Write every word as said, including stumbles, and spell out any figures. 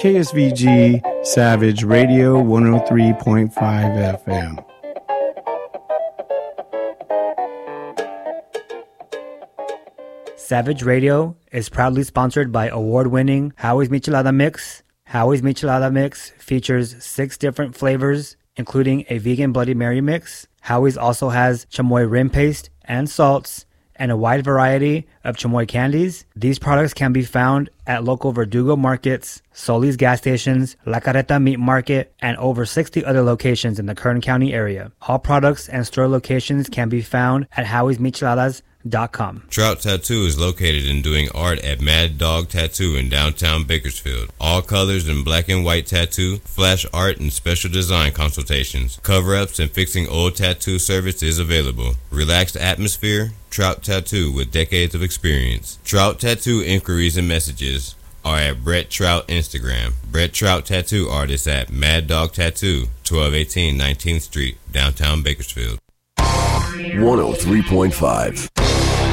K S V G Savage Radio one oh three point five F M. Savage Radio is proudly sponsored by award-winning Howie's Michelada Mix. Howie's Michelada Mix features six different flavors, including a vegan Bloody Mary mix. Howie's also has chamoy rim paste and salts, and a wide variety of chamoy candies. These products can be found at local Verdugo markets, Soli's gas stations, La Carreta Meat Market, and over sixty other locations in the Kern County area. All products and store locations can be found at howies micheladas dot com. Trout Tattoo is located in doing art at Mad Dog Tattoo in downtown Bakersfield. All colors in black and white tattoo, flash art, and special design consultations. Cover-ups and fixing old tattoo service is available. Relaxed atmosphere, Trout Tattoo with decades of experience. Trout Tattoo inquiries and messages are at Brett Trout Instagram. Brett Trout Tattoo Artist at Mad Dog Tattoo, twelve eighteen nineteenth Street, downtown Bakersfield. one oh three point five